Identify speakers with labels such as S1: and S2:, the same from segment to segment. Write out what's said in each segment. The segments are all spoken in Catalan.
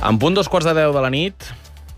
S1: En punt 2:15 de la nit...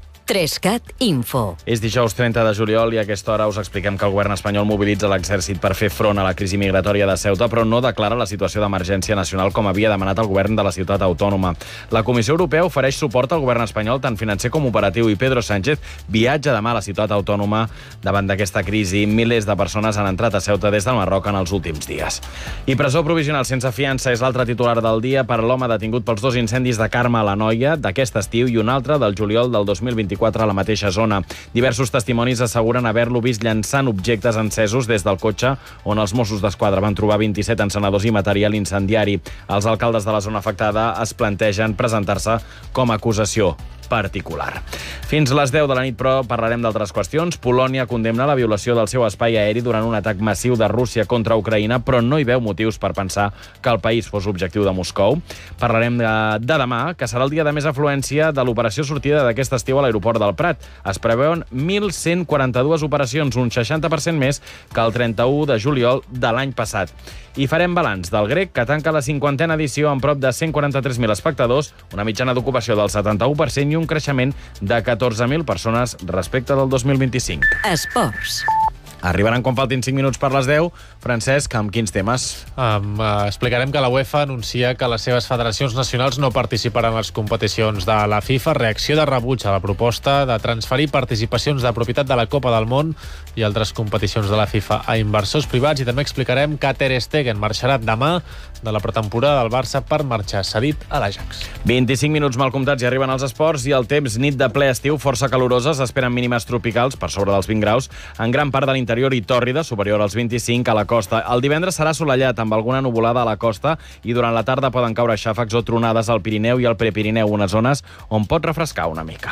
S2: 3CAT Info.
S1: És dijous 30 de juliol i a aquesta hora us expliquem que el govern espanyol mobilitza l'exèrcit per fer front a la crisi migratòria de Ceuta, però no declara la situació d'emergència nacional com havia demanat el govern de la ciutat autònoma. La Comissió Europea ofereix suport al govern espanyol, tant financer com operatiu, i Pedro Sánchez viatja demà a la ciutat autònoma davant d'aquesta crisi. Milers de persones han entrat a Ceuta des del Marroc en els últims dies. I presó provisional sense fiança és l'altre titular del dia per l'home detingut pels 2 incendis de Carme a l'Anoia d'aquest estiu i un altre del juliol del 2024 a la mateixa zona. Diversos testimonis asseguren haver-lo vist llançant objectes encesos des del cotxe on els Mossos d'Esquadra van trobar 27 encenedors i material incendiari. Els alcaldes de la zona afectada es plantegen presentar-se com a acusació particular. Fins les 10 de la nit, però, parlarem d'altres qüestions. Polònia condemna la violació del seu espai aeri durant un atac massiu de Rússia contra Ucraïna, però no hi veu motius per pensar que el país fos objectiu de Moscou. Parlarem de demà, que serà el dia de més afluència de l'operació sortida d'aquest estiu a l'aeroport del Prat. Es preveuen 1.142 operacions, un 60% més que el 31 de juliol de l'any passat. I farem balanç del Grec, que tanca la 50a edició amb prop de 143.000 espectadors, una mitjana d'ocupació del 71% i un creixement de 14.000 persones respecte del 2025.
S2: Esports.
S1: Arribaran quan faltin 5 minuts per les 10. Francesc, amb quins temes?
S3: Explicarem que la UEFA anuncia que les seves federacions nacionals no participaran a les competicions de la FIFA. Reacció de rebuig a la proposta de transferir participacions de propietat de la Copa del Món i altres competicions de la FIFA a inversors privats. I també explicarem que Ter Stegen marxarà demà de la pretemporada del Barça per marxar cedit a l'Ajax.
S1: 25 minuts mal comptats i arriben els esports i el temps, nit de ple estiu, força caloroses, esperen mínimes tropicals per sobre dels 20 graus, en gran part de l'interior i tòrrida, superior als 25 a la costa. El divendres serà assolellat amb alguna nuvolada a la costa i durant la tarda poden caure xàfecs o tronades al Pirineu i al Prepirineu, unes zones on pot refrescar una mica.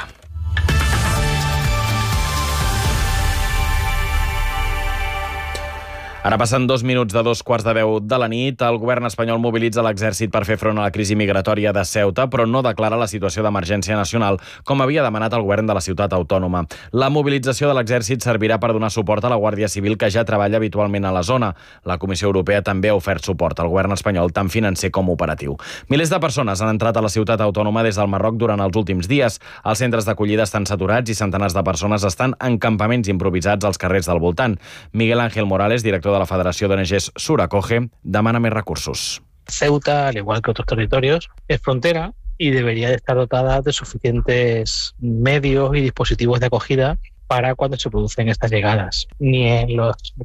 S1: Ara passen 2 minuts de 2:15 de la nit. El govern espanyol mobilitza l'exèrcit per fer front a la crisi migratòria de Ceuta, però no declara la situació d'emergència nacional, com havia demanat el govern de la ciutat autònoma. La mobilització de l'exèrcit servirà per donar suport a la Guàrdia Civil, que ja treballa habitualment a la zona. La Comissió Europea també ha ofert suport al govern espanyol, tant financer com operatiu. Milers de persones han entrat a la ciutat autònoma des del Marroc durant els últims dies. Els centres d'acollida estan saturats i centenars de persones estan en campaments improvisats als carrers del voltant. Miguel Ángel Morales, director de la Federació d'ONGs Suracoge, demana més recursos.
S4: Ceuta, al igual que otros territorios, es frontera y debería de estar dotada de suficientes medios y dispositivos de acogida para cuando se producen estas llegadas. Ni en los